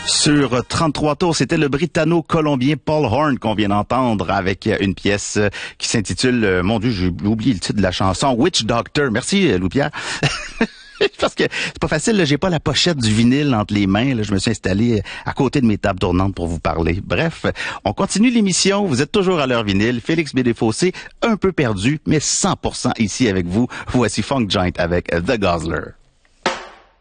Sur 33 tours, c'était le Britanno-Colombien Paul Horn qu'on vient d'entendre avec une pièce qui s'intitule, mon Dieu, j'ai oublié le titre de la chanson, Witch Doctor. Merci, Louis-Pierre. Parce que c'est pas facile, là, j'ai pas la pochette du vinyle entre les mains. Là, je me suis installé à côté de mes tables tournantes pour vous parler. Bref, on continue l'émission. Vous êtes toujours à l'heure vinyle. Félix Bédéfossé, un peu perdu, mais 100% ici avec vous. Voici Funk Giant avec The Guzzler.